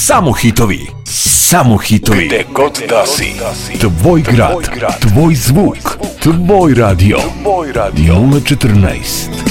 Samo hitovi. Samo hitovi. Gde god da si. Tvoj grad, tvoj zvuk, tvoj radio. 014